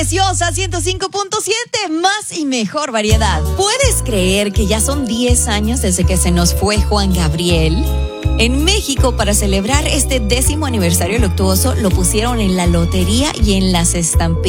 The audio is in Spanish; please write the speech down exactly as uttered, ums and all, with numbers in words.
Preciosa ciento cinco punto siete, más y mejor variedad. ¿Puedes creer que ya son diez años desde que se nos fue Juan Gabriel? En México, para celebrar este décimo aniversario luctuoso, lo pusieron en la lotería y en las estampillas.